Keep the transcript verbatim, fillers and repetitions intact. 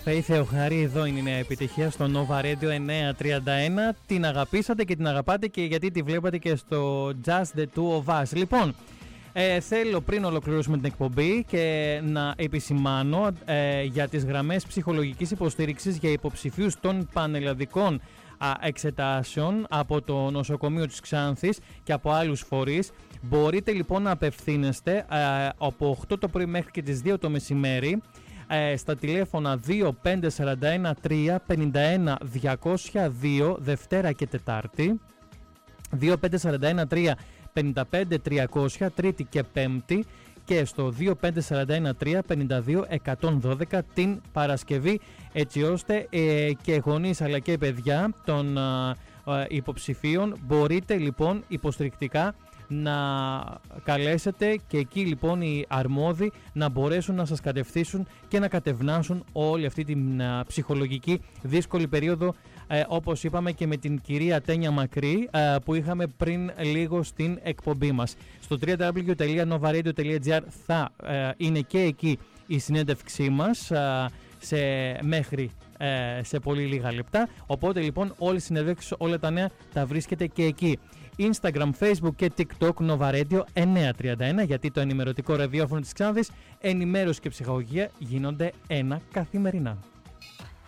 Φέη Θεοχάρη, εδώ είναι η νέα επιτυχία στο Nova Radio εννιακόσια τριάντα ένα. Την αγαπήσατε και την αγαπάτε και γιατί τη βλέπατε και στο Just the Two of Us. Λοιπόν, ε, θέλω πριν ολοκληρώσουμε την εκπομπή και να επισημάνω ε, για τις γραμμές ψυχολογικής υποστήριξης για υποψηφίους των πανελλαδικών α, εξετάσεων από το νοσοκομείο της Ξάνθης και από άλλους φορείς. Μπορείτε λοιπόν να απευθύνεστε ε, από οκτώ το πρωί μέχρι και τις δύο το μεσημέρι ε, στα τηλέφωνα δύο πέντε τέσσερα ένα τρία πέντε ένα διακόσια δύο Δευτέρα και Τετάρτη, δύο πέντε τέσσερα ένα τρία πέντε πέντε τριακόσια Τρίτη και Πέμπτη και στο δύο πέντε τέσσερα ένα τρία πέντε δύο εκατόν δώδεκα την Παρασκευή, έτσι ώστε ε, και γονείς αλλά και παιδιά των ε, ε, υποψηφίων μπορείτε λοιπόν υποστηρικτικά να καλέσετε και εκεί λοιπόν οι αρμόδιοι να μπορέσουν να σας κατευθύνουν και να κατευνάσουν όλη αυτή την α, ψυχολογική δύσκολη περίοδο, ε, όπως είπαμε και με την κυρία Τένια Μακρύ ε, που είχαμε πριν λίγο στην εκπομπή μας. Στο double-u double-u double-u τελεία nova radio τελεία gr θα ε, είναι και εκεί η συνέντευξή μας ε, σε, μέχρι ε, σε πολύ λίγα λεπτά, οπότε λοιπόν όλες οι συνέντευξεις, όλα τα νέα τα βρίσκεται και εκεί. Instagram, Facebook και TikTok Nova Radio εννιακόσια τριάντα ένα, γιατί το ενημερωτικό ραδιόφωνο της Ξάνθης, ενημέρωση και ψυχαγωγία γίνονται ένα καθημερινά.